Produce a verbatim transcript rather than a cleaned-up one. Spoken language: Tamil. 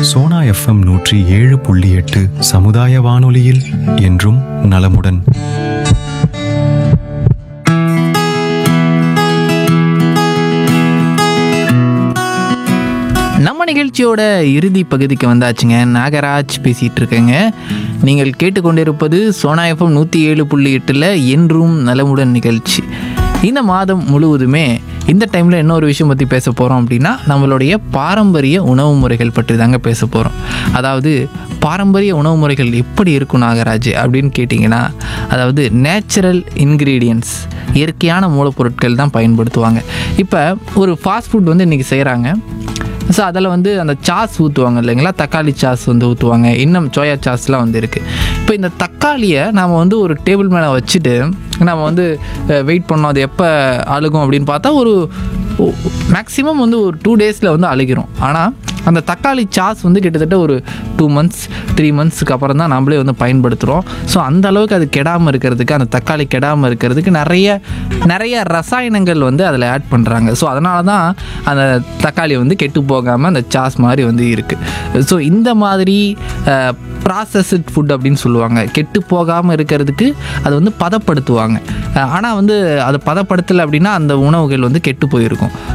சோனா எஃப்எம் நூற்றி ஏழு புள்ளி எட்டு சமுதாய வானொலியில் என்றும் நலமுடன். நம்ம நிகழ்ச்சியோட இறுதி பகுதிக்கு வந்தாச்சுங்க. நாகராஜ் பேசிகிட்டு இருக்கேங்க. நீங்கள் கேட்டுக்கொண்டிருப்பது சோனா எஃப்எம் நூற்றி ஏழு புள்ளி எட்டில் என்றும் நலமுடன் நிகழ்ச்சி. இந்த மாதம் முழுவதுமே இந்த டைமில் என்ன ஒரு விஷயம் பற்றி பேச போகிறோம் அப்படின்னா, நம்மளுடைய பாரம்பரிய உணவு முறைகள் பற்றி தாங்க பேச போகிறோம். அதாவது பாரம்பரிய உணவு முறைகள் எப்படி இருக்கும் நாகராஜ் அப்படின்னு கேட்டிங்கன்னா, அதாவது நேச்சுரல் இன்க்ரீடியன்ட்ஸ், இயற்கையான மூலப்பொருட்கள் தான் பயன்படுத்துவாங்க. இப்போ ஒரு ஃபாஸ்ட் ஃபுட் வந்து இன்றைக்கி செய்கிறாங்க. ஸோ அதில் வந்து அந்த சாஸ் ஊற்றுவாங்க இல்லைங்களா, தக்காளி சாஸ் வந்து ஊற்றுவாங்க, இன்னும் சோயா சாஸ்லாம் வந்து இருக்குது. இப்போ இந்த தக்காளியை நாம் வந்து ஒரு டேபிள் மேலே வச்சுட்டு நம்ம வந்து வெயிட் பண்ணோம் அது எப்போ அழுகும் அப்படின்னு பார்த்தா ஒரு மேக்ஸிமம் வந்து ஒரு டூ டேஸில் வந்து அழுகிறோம். ஆனால் அந்த தக்காளி சாஸ் வந்து கிட்டத்தட்ட ஒரு டூ மந்த்ஸ் த்ரீ மந்த்ஸுக்கு அப்புறம் தான் நம்மளே வந்து பயன்படுத்துகிறோம். ஸோ அந்த அளவுக்கு அது கெடாமல் இருக்கிறதுக்கு, அந்த தக்காளி கெடாமல் இருக்கிறதுக்கு நிறைய நிறைய ரசாயனங்கள் வந்து அதில் ஆட் பண்ணுறாங்க. ஸோ அதனால தான் அந்த தக்காளி வந்து கெட்டு போகாமல் அந்த சாஸ் மாதிரி வந்து இருக்குது. ஸோ இந்த மாதிரி ப்ராசஸ்ட் ஃபுட் அப்படின்னு சொல்லுவாங்க. கெட்டு போகாமல் இருக்கிறதுக்கு அது வந்து பதப்படுத்துவாங்க. ஆனால் வந்து அது பதப்படுத்தலை அப்படின்னா அந்த உணவுகள் வந்து கெட்டு போயிருக்கும்.